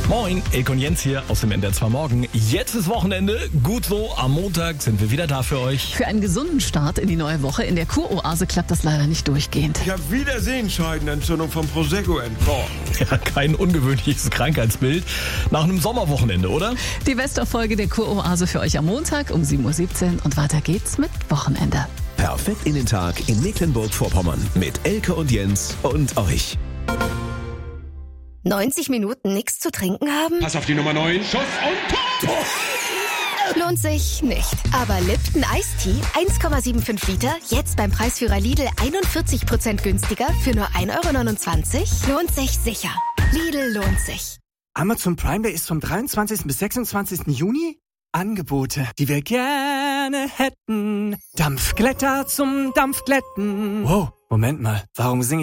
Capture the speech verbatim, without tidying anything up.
Moin, Elke und Jens hier aus dem N D R zwei Morgen. Jetzt ist Wochenende. Gut so, am Montag sind wir wieder da für euch. Für einen gesunden Start in die neue Woche in der Kuroase klappt das leider nicht durchgehend. Ich habe wieder Sehenscheidenentzündung vom Prosecco entkorkt. Ja, kein ungewöhnliches Krankheitsbild. Nach einem Sommerwochenende, oder? Die Best-of-Folge der Kuroase für euch am Montag um sieben Uhr siebzehn und weiter geht's mit Wochenende. Perfekt in den Tag in Mecklenburg-Vorpommern mit Elke und Jens und euch. neunzig Minuten nichts zu trinken haben? Pass auf die Nummer neun. Schuss und Tor! Lohnt sich nicht. Aber Lipton Iced Tea, eins Komma fünfundsiebzig Liter, jetzt beim Preisführer Lidl einundvierzig Prozent günstiger für nur ein Euro neunundzwanzig, lohnt sich sicher. Lidl lohnt sich. Amazon Prime Day ist vom dreiundzwanzigsten bis sechsundzwanzigsten Juni. Angebote, die wir gerne hätten. Dampfglätter zum Dampfglätten. Wow, Moment mal, warum singe ich